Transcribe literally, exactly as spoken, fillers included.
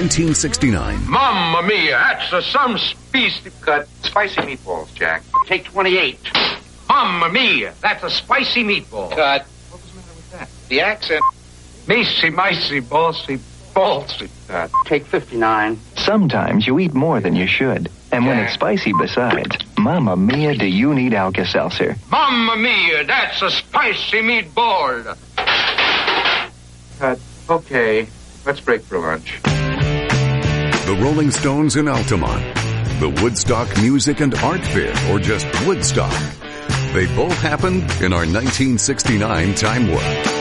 nineteen sixty-nine. Mamma mia, that's a some spicy cut. Spicy meatballs, Jack. Take twenty-eight. Mamma mia, that's a spicy meatball. Cut. What was the matter with that? The accent. Missy, micey, ballsy, ballsy. Cut. Take fifty-nine. Sometimes you eat more than you should. And when it's spicy besides, Mamma Mia, do you need Alka-Seltzer? Mamma mia, that's a spicy meatball. Cut. Okay, let's break for lunch. The Rolling Stones in Altamont. The Woodstock Music and Art Fair, or just Woodstock. They both happened in our nineteen sixty-nine time warp.